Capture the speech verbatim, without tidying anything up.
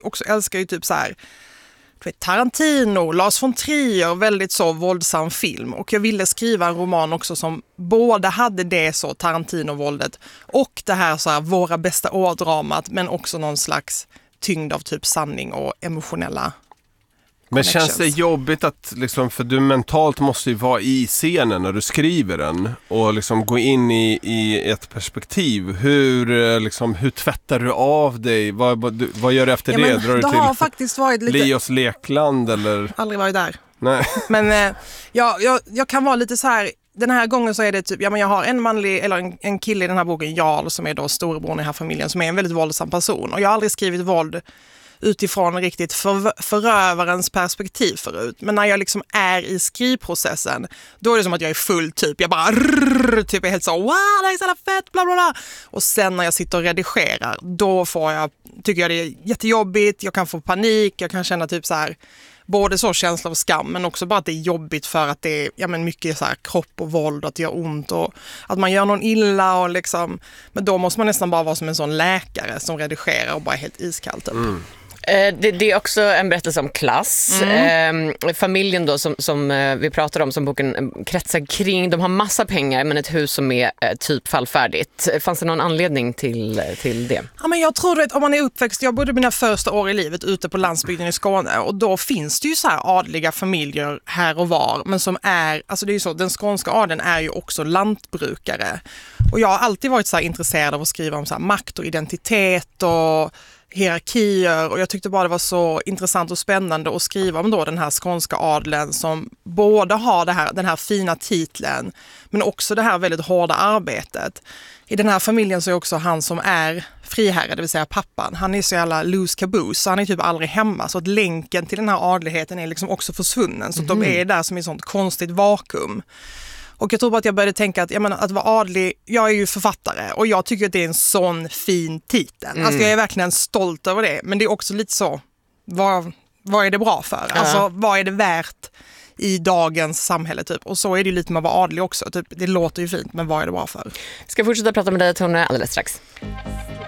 också älskar ju typ så här, du vet, Tarantino, Lars von Trier, väldigt så våldsam film. Och jag ville skriva en roman också som både hade det så Tarantino-våldet och det här så här våra bästa år-dramat, men också någon slags tyngd av typ sanning och emotionella. Men känns det jobbigt att, liksom, för du mentalt måste ju vara i scenen när du skriver den och liksom gå in i, i ett perspektiv. Hur, liksom, hur tvättar du av dig? Vad, vad, vad gör du efter ja, det? Drar du det till har faktiskt varit lite... Leos lekland eller? Aldrig varit där. Nej. Men eh, ja, jag, jag kan vara lite så här, den här gången så är det typ, ja men jag har en manlig, eller en, en kille i den här boken, Jarl, som är då storebror i den här familjen, som är en väldigt våldsam person. Och jag har aldrig skrivit våld utifrån riktigt för, förövarens perspektiv förut. Men när jag liksom är i skrivprocessen, då är det som att jag är full typ. Jag bara rrr, typ är helt så, wow, det är så jävla fett, bla bla bla. Och sen när jag sitter och redigerar, då får jag, tycker jag det är jättejobbigt, jag kan få panik, jag kan känna typ så här, både så känsla av skam, men också bara att det är jobbigt för att det är ja, men mycket så här kropp och våld, att det gör ont och att man gör någon illa och liksom, men då måste man nästan bara vara som en sån läkare som redigerar och bara är helt iskall typ. Mm. Det, det är också en berättelse om klass. Mm. Eh, familjen då som, som vi pratar om, som boken kretsar kring, de har massa pengar men ett hus som är eh, typ fallfärdigt. Fanns det någon anledning till, till det? Ja, men jag tror att om man är uppväxt, jag bodde mina första år i livet ute på landsbygden i Skåne, och då finns det ju så här adliga familjer här och var, men som är, alltså det är ju så, den skånska adeln är ju också lantbrukare. Och jag har alltid varit så här intresserad av att skriva om så här makt och identitet och hierarkier, och jag tyckte bara det var så intressant och spännande att skriva om då den här skånska adeln som både har det här, den här fina titeln, men också det här väldigt hårda arbetet. I den här familjen så är också han som är friherre, det vill säga pappan, han är så jävla loose caboose, så han är typ aldrig hemma, så att länken till den här adligheten är liksom också försvunnen, så att mm. de är där som i sånt konstigt vakuum. Och jag tror bara att jag började tänka att, jag menar, att vara adlig, jag är ju författare och jag tycker att det är en sån fin titel. Mm. Alltså jag är verkligen stolt över det. Men det är också lite så, vad, vad är det bra för? Ja. Alltså vad är det värt i dagens samhälle typ? Och så är det ju lite med att vara adlig också. Typ, det låter ju fint, men vad är det bra för? Ska fortsätta prata med dig, Tone, alldeles strax.